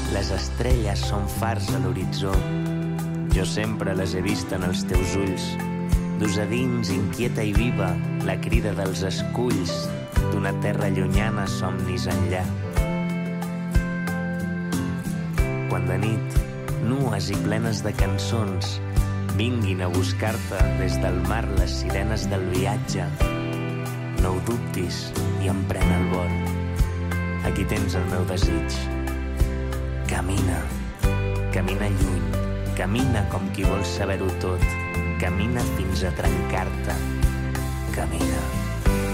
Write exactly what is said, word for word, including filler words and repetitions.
Les estrelles són fars a l'horitzó. Jo sempre les he vist en els teus ulls. Dus a dins, inquieta i viva, la crida dels esculls d'una terra llunyana, somnis enllà. Quan de nit, nues i plenes de cançons, vinguin a buscar-te des del mar les sirenes del viatge, no ho dubtis i emprèn el vol. Aquí tens el meu desig. Camina, camina lluny, camina com qui vol saber-ho tot. Camina fins a trencar-te. Camina.